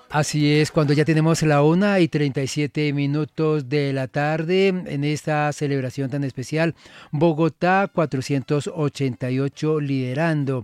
Así es, cuando ya tenemos la 1:37 de la tarde en esta celebración tan especial, Bogotá 488 liderando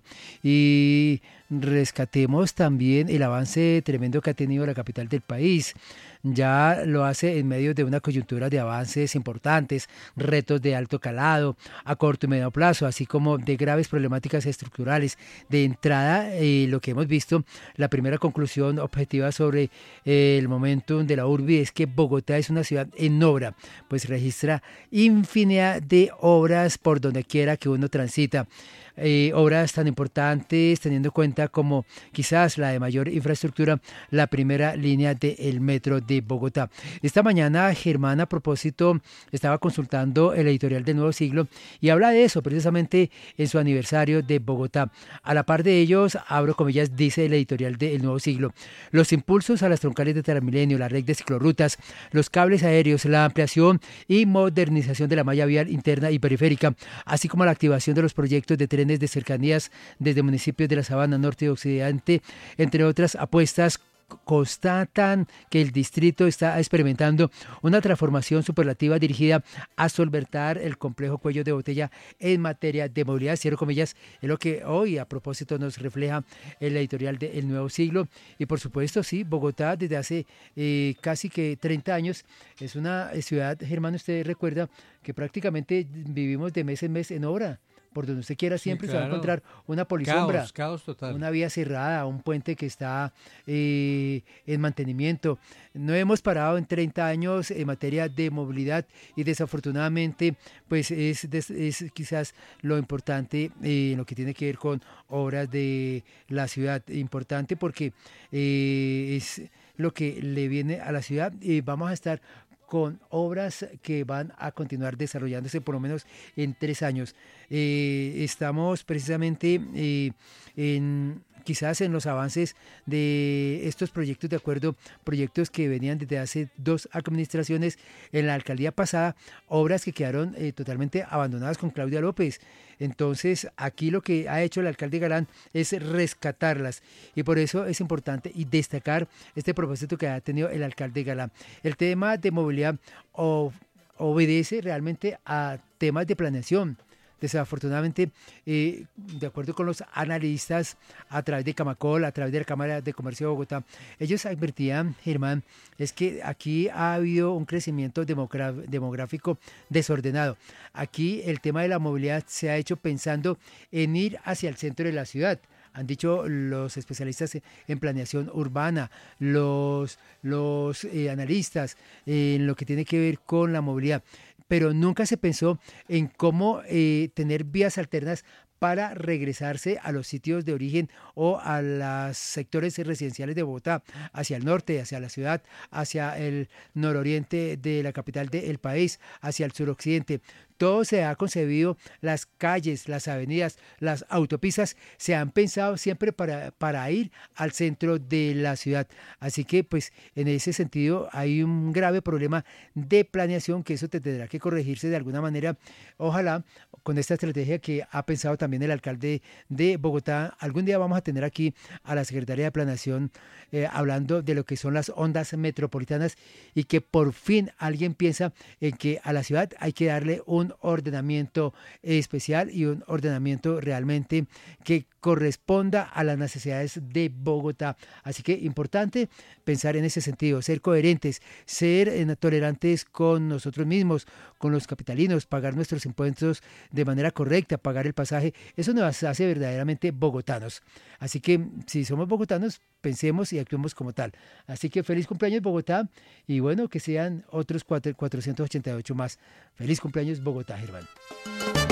y rescatemos también el avance tremendo que ha tenido la capital del país. Ya lo hace en medio de una coyuntura de avances importantes, retos de alto calado, a corto y medio plazo, así como de graves problemáticas estructurales. De entrada, lo que hemos visto, la primera conclusión objetiva sobre el momentum de la urbe es que Bogotá es una ciudad en obra, pues registra infinidad de obras por donde quiera que uno transita. Obras tan importantes, teniendo en cuenta como quizás la de mayor infraestructura, la primera línea del metro de Bogotá. Esta mañana Germán, a propósito, estaba consultando el editorial del Nuevo Siglo y habla de eso precisamente en su aniversario de Bogotá. A la par de ellos, abro comillas, dice el editorial del Nuevo Siglo: los impulsos a las troncales de Transmilenio, la red de ciclorrutas, los cables aéreos, la ampliación y modernización de la malla vial interna y periférica, así como la activación de los proyectos de trenes de cercanías desde municipios de la Sabana Norte y Occidente, entre otras apuestas, constatan que el distrito está experimentando una transformación superlativa dirigida a solventar el complejo cuello de botella en materia de movilidad, cierro comillas, es lo que hoy a propósito nos refleja el editorial de El Nuevo Siglo. Y por supuesto, sí, Bogotá desde hace casi que 30 años es una ciudad, Germán, usted recuerda que prácticamente vivimos de mes en mes en obra. Por donde usted quiera Sí, siempre se va a claro. encontrar una polisombra, Caos total. una vía cerrada, un puente que está en mantenimiento. No hemos parado en 30 años en materia de movilidad y desafortunadamente pues es quizás lo importante en lo que tiene que ver con obras de la ciudad. Importante porque es lo que le viene a la ciudad y vamos a estar con obras que van a continuar desarrollándose por lo menos en 3 años. Estamos precisamente quizás en los avances de estos proyectos, de acuerdo, proyectos que venían desde hace 2 administraciones en la alcaldía pasada, obras que quedaron totalmente abandonadas con Claudia López. Entonces, aquí lo que ha hecho el alcalde Galán es rescatarlas y por eso es importante y destacar este propósito que ha tenido el alcalde Galán. El tema de movilidad obedece realmente a temas de planeación. Desafortunadamente, de acuerdo con los analistas, a través de Camacol, a través de la Cámara de Comercio de Bogotá, ellos advertían, Germán, es que aquí ha habido un crecimiento demográfico desordenado. Aquí el tema de la movilidad se ha hecho pensando en ir hacia el centro de la ciudad. Han dicho los especialistas en planeación urbana, los analistas en lo que tiene que ver con la movilidad, pero nunca se pensó en cómo tener vías alternas para regresarse a los sitios de origen o a los sectores residenciales de Bogotá, hacia el norte, hacia la ciudad, hacia el nororiente de la capital del país, hacia el suroccidente. Todo se ha concebido, las calles, las avenidas, las autopistas se han pensado siempre para ir al centro de la ciudad. Así que pues en ese sentido hay un grave problema de planeación que eso tendrá que corregirse de alguna manera. Ojalá con esta estrategia que ha pensado también el alcalde de Bogotá. Algún día vamos a tener aquí a la Secretaría de Planeación hablando de lo que son las ondas metropolitanas y que por fin alguien piensa en que a la ciudad hay que darle un ordenamiento especial y un ordenamiento realmente que corresponda a las necesidades de Bogotá. Así que importante pensar en ese sentido, ser coherentes, ser tolerantes con nosotros mismos, con los capitalinos, pagar nuestros impuestos de manera correcta, pagar el pasaje. Eso nos hace verdaderamente bogotanos. Así que si somos bogotanos, pensemos y actuemos como tal. Así que feliz cumpleaños Bogotá y bueno, que sean otros 488 más. Feliz cumpleaños Bogotá, Germán.